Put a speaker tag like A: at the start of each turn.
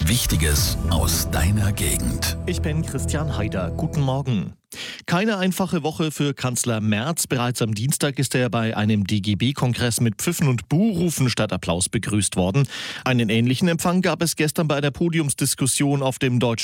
A: Wichtiges aus deiner Gegend.
B: Ich bin Christian Haider. Guten Morgen. Keine einfache Woche für Kanzler Merz. Bereits am Dienstag ist er bei einem DGB-Kongress mit Pfiffen und Buhrufen statt Applaus begrüßt worden. Einen ähnlichen Empfang gab es gestern bei einer Podiumsdiskussion auf dem Deutschen